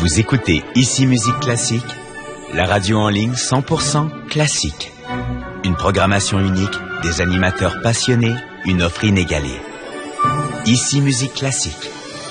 Vous écoutez Ici Musique Classique, la radio en ligne 100% classique. Une programmation unique, des animateurs passionnés, une offre inégalée. Ici Musique Classique.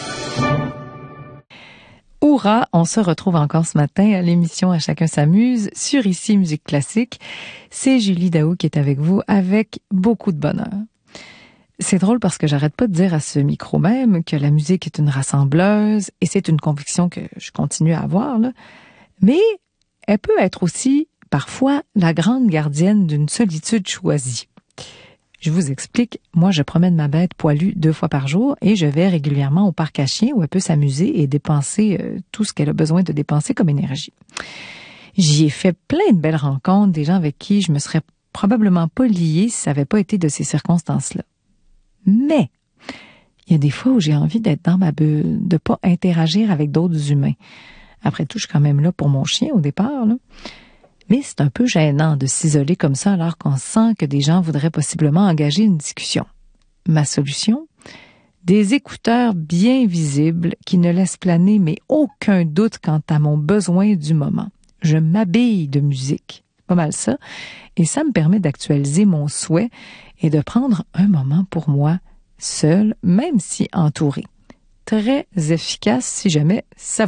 Hourra, on se retrouve encore ce matin à l'émission À chacun s'amuse sur Ici Musique Classique. C'est Julie Daou qui est avec vous avec beaucoup de bonheur. C'est drôle parce que j'arrête pas de dire à ce micro même que la musique est une rassembleuse et c'est une conviction que je continue à avoir, là. Mais elle peut être aussi parfois la grande gardienne d'une solitude choisie. Je vous explique, moi je promène ma bête poilue 2 fois par jour et je vais régulièrement au parc à chiens où elle peut s'amuser et dépenser tout ce qu'elle a besoin de dépenser comme énergie. J'y ai fait plein de belles rencontres, des gens avec qui je me serais probablement pas liée si ça n'avait pas été de ces circonstances-là. Mais il y a des fois où j'ai envie d'être dans ma bulle, de pas interagir avec d'autres humains. Après tout, je suis quand même là pour mon chien au départ, là. Mais c'est un peu gênant de s'isoler comme ça alors qu'on sent que des gens voudraient possiblement engager une discussion. Ma solution? Des écouteurs bien visibles qui ne laissent planer mais aucun doute quant à mon besoin du moment. Je m'habille de musique. Pas mal ça. Et ça me permet d'actualiser mon souhait et de prendre un moment pour moi, seul, même si entouré. Très efficace si jamais ça